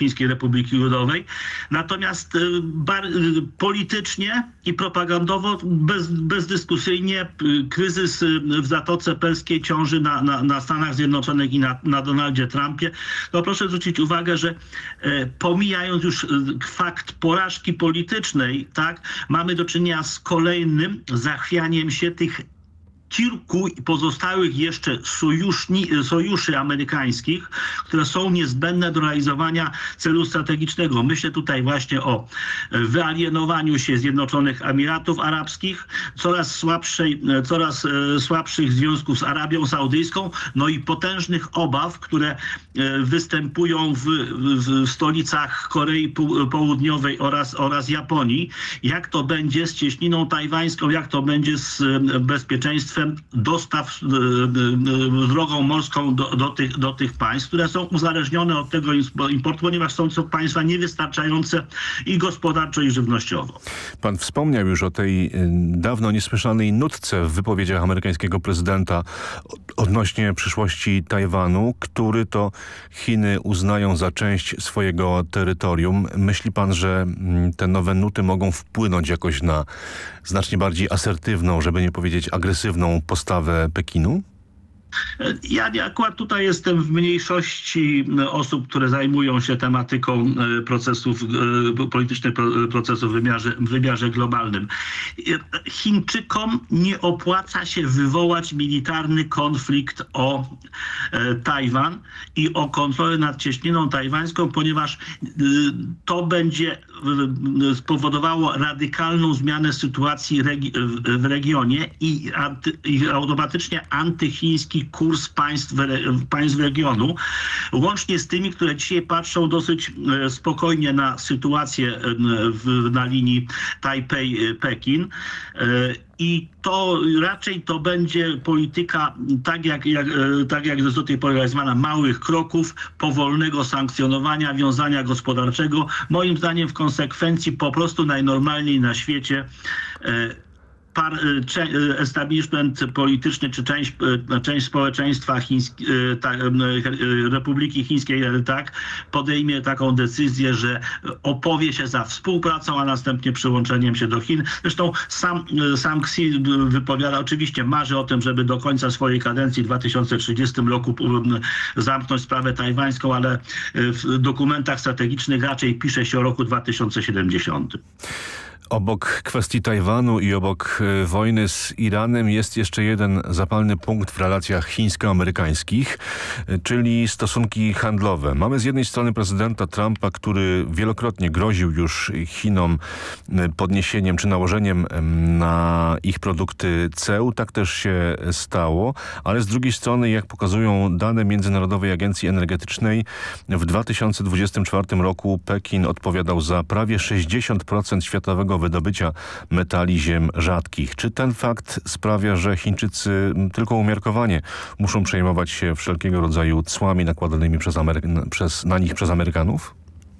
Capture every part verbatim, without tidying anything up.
Chińskiej Republiki Ludowej. Natomiast bar, politycznie i propagandowo bez, bezdyskusyjnie kryzys w Zatoce Perskiej ciąży na, na, na Stanach Zjednoczonych i na, na Donaldzie Trumpie. To proszę zwrócić uwagę, że e, pomijając już fakt porażki politycznej, tak, mamy do czynienia z kolejnym zachwianiem się tych kilku pozostałych jeszcze sojuszni, sojuszy amerykańskich, które są niezbędne do realizowania celu strategicznego. Myślę tutaj właśnie o wyalienowaniu się Zjednoczonych Emiratów Arabskich, coraz słabszej, coraz słabszych związków z Arabią Saudyjską, no i potężnych obaw, które występują w, w stolicach Korei Południowej oraz, oraz Japonii. Jak to będzie z cieśniną tajwańską, jak to będzie z bezpieczeństwem dostaw drogą morską do, do, tych, do tych państw, które są uzależnione od tego importu, ponieważ są to państwa niewystarczające i gospodarczo, i żywnościowo. Pan wspomniał już o tej dawno niesłyszanej nutce w wypowiedziach amerykańskiego prezydenta odnośnie przyszłości Tajwanu, który to Chiny uznają za część swojego terytorium. Myśli pan, że te nowe nuty mogą wpłynąć jakoś na znacznie bardziej asertywną, żeby nie powiedzieć agresywną postawę Pekinu? Ja akurat tutaj jestem w mniejszości osób, które zajmują się tematyką procesów politycznych, procesów w wymiarze, w wymiarze globalnym. Chińczykom nie opłaca się wywołać militarny konflikt o Tajwan i o kontrolę nad cieśniną tajwańską, ponieważ to będzie spowodowało radykalną zmianę sytuacji regi w regionie i, anty, i automatycznie antychiński kurs państw, państw regionu, łącznie z tymi, które dzisiaj patrzą dosyć spokojnie na sytuację w, na linii Tajpej-Pekin. I to raczej to będzie polityka, tak jak, jak, tak jak do tej pory zwana małych kroków, powolnego sankcjonowania, wiązania gospodarczego. Moim zdaniem w konsekwencji po prostu najnormalniej na świecie Par, establishment polityczny czy część, część społeczeństwa chiński, ta, Republiki Chińskiej tak, podejmie taką decyzję, że opowie się za współpracą, a następnie przyłączeniem się do Chin. Zresztą sam, sam Xi wypowiada, oczywiście marzy o tym, żeby do końca swojej kadencji w dwa tysiące trzydziestym roku zamknąć sprawę tajwańską, ale w dokumentach strategicznych raczej pisze się o roku dwa tysiące siedemdziesiątym. Obok kwestii Tajwanu i obok y, wojny z Iranem jest jeszcze jeden zapalny punkt w relacjach chińsko-amerykańskich, y, czyli stosunki handlowe. Mamy z jednej strony prezydenta Trumpa, który wielokrotnie groził już Chinom y, podniesieniem czy nałożeniem y, na ich produkty ceł. Tak też się stało, ale z drugiej strony, jak pokazują dane Międzynarodowej Agencji Energetycznej, w dwa tysiące dwudziestym czwartym roku Pekin odpowiadał za prawie sześćdziesiąt procent światowego wydobycia metali ziem rzadkich. Czy ten fakt sprawia, że Chińczycy tylko umiarkowanie muszą przejmować się wszelkiego rodzaju cłami nakładanymi przez Amery- przez, na nich przez Amerykanów?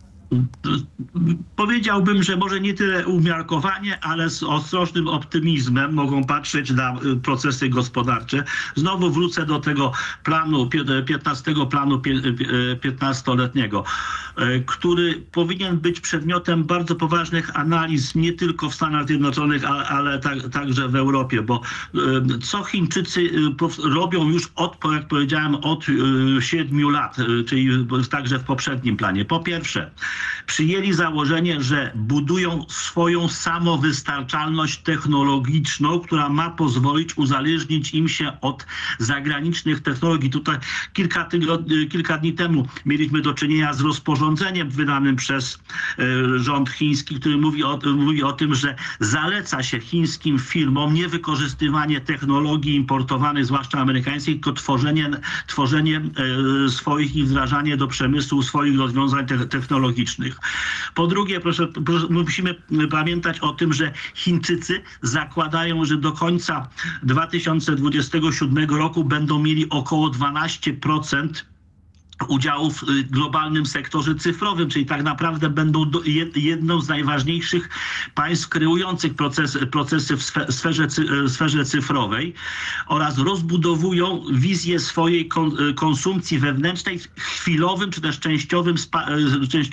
Powiedziałbym, że może nie tyle umiarkowanie, ale z ostrożnym optymizmem mogą patrzeć na procesy gospodarcze. Znowu wrócę do tego planu, piętnastego planu piętnastoletniego, który powinien być przedmiotem bardzo poważnych analiz nie tylko w Stanach Zjednoczonych, ale tak, także w Europie, bo co Chińczycy robią już od, jak powiedziałem, od siedmiu lat, czyli także w poprzednim planie. Po pierwsze, przyjęli założenie, że budują swoją samowystarczalność technologiczną, która ma pozwolić uzależnić im się od zagranicznych technologii. Tutaj kilka, tygodni, kilka dni temu mieliśmy do czynienia z rozporządzeniem wydanym przez e, rząd chiński, który mówi o, mówi o tym, że zaleca się chińskim firmom nie wykorzystywanie technologii importowanych, zwłaszcza amerykańskich, tylko tworzenie, tworzenie e, swoich i wdrażanie do przemysłu swoich rozwiązań te, technologicznych. Po drugie, proszę, proszę, musimy pamiętać o tym, że Chińczycy zakładają, że do końca dwa tysiące dwudziestego siódmego roku będą mieli około dwanaście procent udziałów w globalnym sektorze cyfrowym, czyli tak naprawdę będą do, jedną z najważniejszych państw kreujących proces, procesy w sferze, sferze cyfrowej oraz rozbudowują wizję swojej kon, konsumpcji wewnętrznej w chwilowym czy też częściowym, spa, częściowym